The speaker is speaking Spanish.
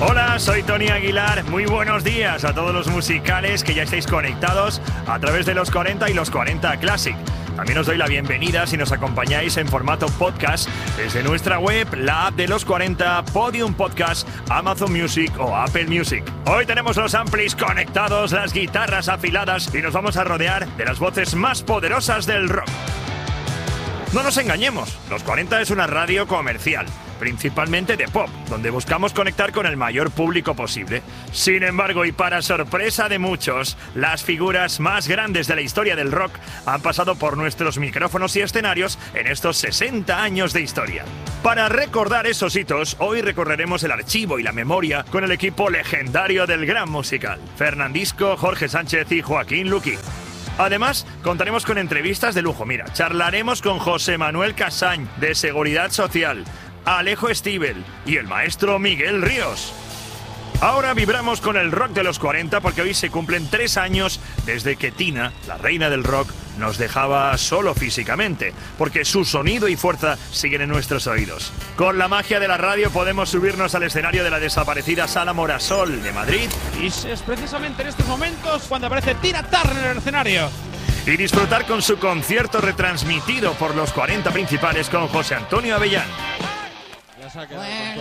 Hola, soy Tony Aguilar. Muy buenos días a todos los musicales que ya estáis conectados a través de los 40 y los 40 Classic. También os doy la bienvenida si nos acompañáis en formato podcast desde nuestra web, la app de los 40, Podium Podcast, Amazon Music o Apple Music. Hoy tenemos los amplis conectados, las guitarras afiladas y nos vamos a rodear de las voces más poderosas del rock. No nos engañemos, Los 40 es una radio comercial, principalmente de pop, donde buscamos conectar con el mayor público posible. Sin embargo, y para sorpresa de muchos, las figuras más grandes de la historia del rock han pasado por nuestros micrófonos y escenarios en estos 60 años de historia. Para recordar esos hitos, hoy recorreremos el archivo y la memoria con el equipo legendario del Gran Musical: Fernandisco, Jorge Sánchez y Joaquín Luqui. Además, contaremos con entrevistas de lujo. Mira, charlaremos con José Manuel Casañ, de Seguridad Social, Alejo Stivel y el maestro Miguel Ríos. Ahora vibramos con el rock de los 40 porque hoy se cumplen 3 años desde que Tina, la reina del rock, nos dejaba solo físicamente, porque su sonido y fuerza siguen en nuestros oídos. Con la magia de la radio podemos subirnos al escenario de la desaparecida Sala Morasol de Madrid. Y es precisamente en estos momentos cuando aparece Tina Turner en el escenario. Y disfrutar con su concierto retransmitido por los 40 principales con José Antonio Avellán. Bueno,